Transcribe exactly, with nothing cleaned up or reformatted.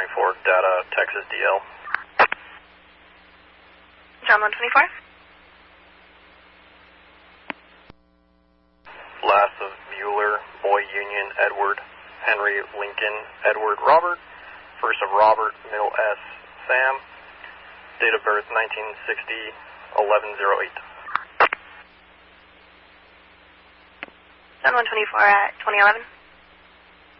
twenty-four, data, Texas D L. John one twenty-four. Last of Mueller, Boy Union, Edward, Henry, Lincoln, Edward, Robert. First of Robert, middle S, Sam. Date of birth nineteen sixty, eleven oh eight. John one twenty-four at twenty eleven.